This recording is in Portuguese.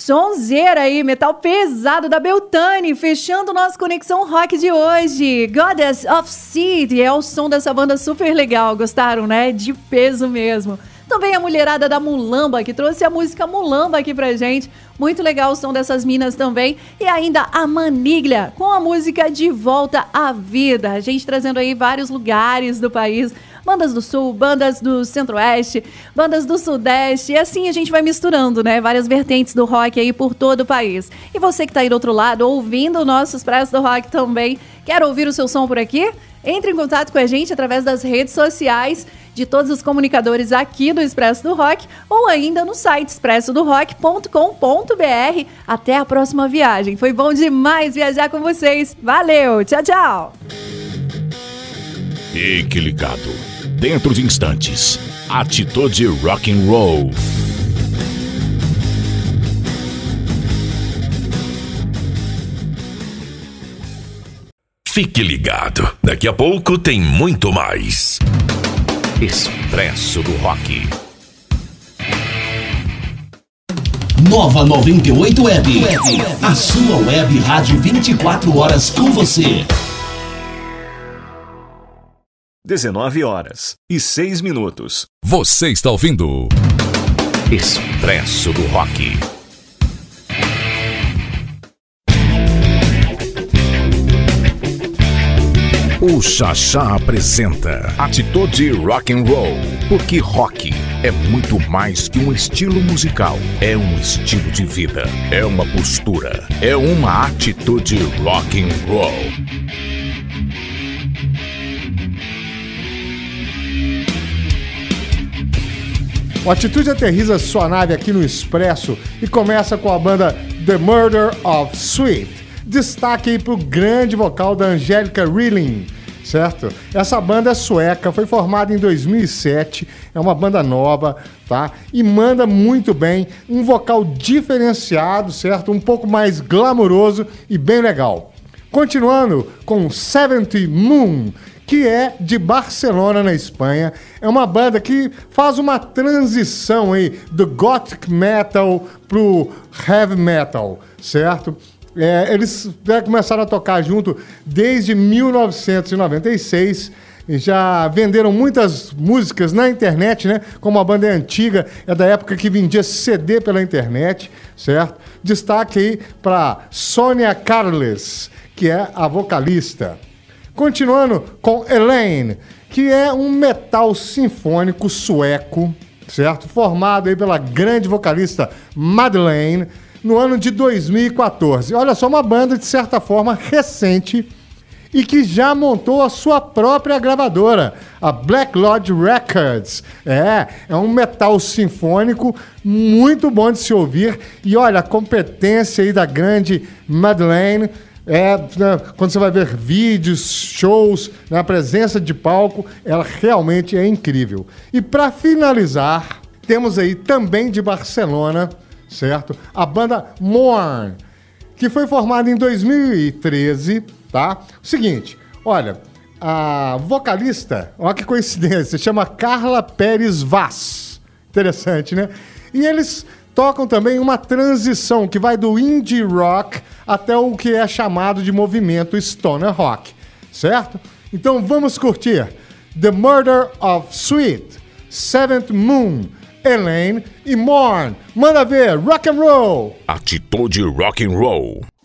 Sonzeira aí, metal pesado da Beltane, fechando nossa Conexão Rock de hoje. Goddess of Seed é o som dessa banda super legal, gostaram, né? De peso mesmo. Também a mulherada da Mulamba, que trouxe a música Mulamba aqui pra gente. Muito legal o som dessas minas também. E ainda a Maniglia, com a música De Volta à Vida. A gente trazendo aí vários lugares do país. Bandas do Sul, bandas do Centro-Oeste, bandas do Sudeste. E assim a gente vai misturando, né? Várias vertentes do rock aí por todo o país. E você que tá aí do outro lado, ouvindo o nosso Expresso do Rock também, quer ouvir o seu som por aqui? Entre em contato com a gente através das redes sociais de todos os comunicadores aqui do Expresso do Rock ou ainda no site expressodorock.com.br. Até a próxima viagem. Foi bom demais viajar com vocês. Valeu, tchau, tchau. Fique ligado. Dentro de instantes, Atitude Rock and Roll. Fique ligado. Daqui a pouco tem muito mais. Expresso do Rock. Nova 98 Web. A sua web rádio 24 horas com você. 19h06. Você está ouvindo Expresso do Rock. O Xaxá apresenta Atitude Rock and Roll, porque rock é muito mais que um estilo musical, é um estilo de vida, é uma postura, é uma atitude rock and roll. O Atitude aterriza sua nave aqui no Expresso e começa com a banda The Murder of Sweet. Destaque aí pro grande vocal da Angélica Rilling, certo? Essa banda é sueca, foi formada em 2007, é uma banda nova, tá? E manda muito bem, um vocal diferenciado, certo? Um pouco mais glamouroso e bem legal. Continuando com Seventh Moon, que é de Barcelona, na Espanha. É uma banda que faz uma transição aí do gothic metal pro heavy metal, certo? Eles começaram a tocar junto desde 1996, já venderam muitas músicas na internet, né? Como a banda é antiga, é da época que vendia CD pela internet, certo? Destaque aí para Sonia Carles, que é a vocalista. Continuando com Elaine, que é um metal sinfônico sueco, certo? Formado aí pela grande vocalista Madeleine, no ano de 2014. Olha só, uma banda de certa forma recente e que já montou a sua própria gravadora, a Black Lodge Records. É um metal sinfônico muito bom de se ouvir. E olha, a competência aí da grande Madeleine, quando você vai ver vídeos, shows, a presença de palco, ela realmente é incrível. E para finalizar, temos aí também de Barcelona, certo? A banda Mourn, que foi formada em 2013, tá? O seguinte, olha, a vocalista, olha que coincidência, chama Carla Pérez Vaz. Interessante, né? E eles tocam também uma transição que vai do indie rock até o que é chamado de movimento stoner rock, certo? Então vamos curtir The Murder of Sweet, Seventh Moon, Elaine e Mourn. Manda ver, rock and roll! Atitude Rock and Roll.